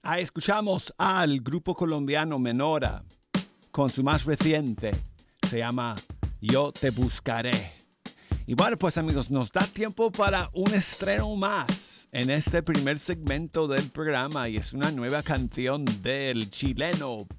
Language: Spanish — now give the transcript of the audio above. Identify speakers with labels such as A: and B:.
A: Ahí escuchamos al grupo colombiano Menora con su más reciente, se llama Yo Te Buscaré. Y bueno, pues amigos, nos da tiempo para un estreno más en este primer segmento del programa y es una nueva canción del chileno